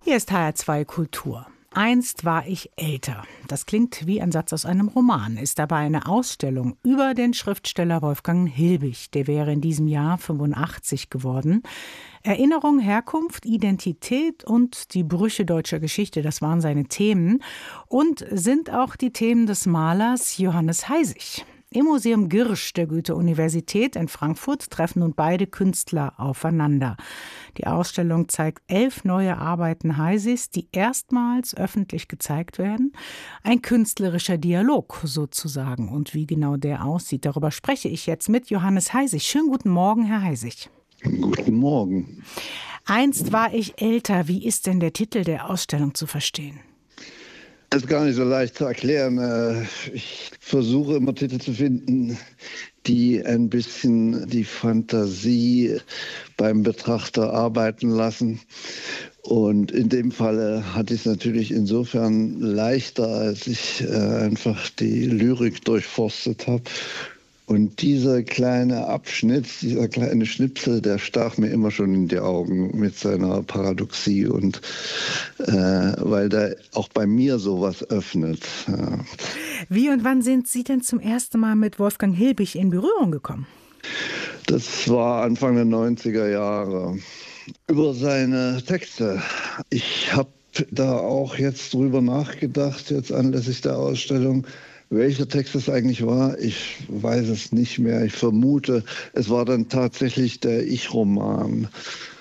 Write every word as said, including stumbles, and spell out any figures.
Hier ist H R zwei Kultur. Einst war ich älter. Das klingt wie ein Satz aus einem Roman, ist dabei eine Ausstellung über den Schriftsteller Wolfgang Hilbig. Der wäre in diesem Jahr fünfundachtzig geworden. Erinnerung, Herkunft, Identität und die Brüche deutscher Geschichte, das waren seine Themen und sind auch die Themen des Malers Johannes Heisig. Im Museum Girsch der Goethe-Universität in Frankfurt treffen nun beide Künstler aufeinander. Die Ausstellung zeigt elf neue Arbeiten Heisigs, die erstmals öffentlich gezeigt werden. Ein künstlerischer Dialog sozusagen. Und wie genau der aussieht, darüber spreche ich jetzt mit Johannes Heisig. Schönen guten Morgen, Herr Heisig. Guten Morgen. Einst war ich älter. Wie ist denn der Titel der Ausstellung zu verstehen? Das ist gar nicht so leicht zu erklären. Ich versuche immer Titel zu finden, die ein bisschen die Fantasie beim Betrachter arbeiten lassen. Und in dem Falle hatte ich es natürlich insofern leichter, als ich einfach die Lyrik durchforstet habe. Und dieser kleine Abschnitt, dieser kleine Schnipsel, der stach mir immer schon in die Augen mit seiner Paradoxie und äh, weil da auch bei mir sowas öffnet. Ja. Wie und wann sind Sie denn zum ersten Mal mit Wolfgang Hilbig in Berührung gekommen? Das war Anfang der neunziger Jahre. Über seine Texte. Ich habe da auch jetzt drüber nachgedacht, jetzt anlässlich der Ausstellung. Welcher Text es eigentlich war, ich weiß es nicht mehr. Ich vermute, es war dann tatsächlich der Ich-Roman.